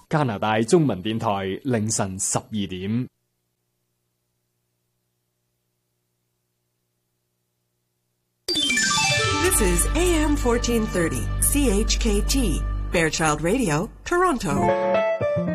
加拿大中文電台凌晨12點。 This is AM 1430, CHKT, Fairchild Radio, Toronto.